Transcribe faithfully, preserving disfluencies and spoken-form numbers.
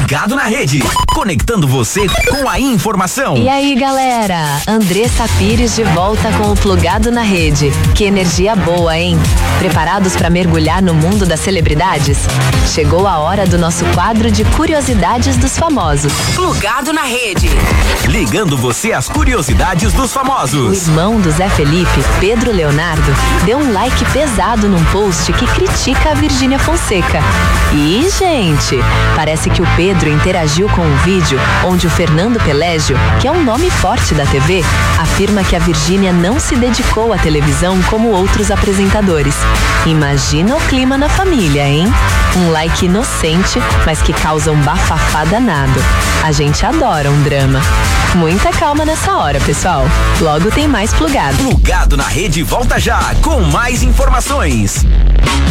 Plugado na Rede, conectando você com a informação. E aí, galera? Andressa Pires de volta com o Plugado na Rede. Que energia boa, hein? Preparados para mergulhar no mundo das celebridades? Chegou a hora do nosso quadro de curiosidades dos famosos. Plugado na Rede. Ligando você às curiosidades dos famosos. O irmão do Zé Felipe, Pedro Leonardo, deu um like pesado num post que critica a Virgínia Fonseca. E, gente, parece que o Pedro interagiu com um vídeo onde o Fernando Pelégio, que é um nome forte da T V, afirma que a Virgínia não se dedicou à televisão como outros apresentadores. Imagina o clima na família, hein? Um like inocente, mas que causa um bafafá danado. A gente adora um drama. Muita calma nessa hora, pessoal. Logo tem mais Plugado. Plugado na Rede volta já com mais informações.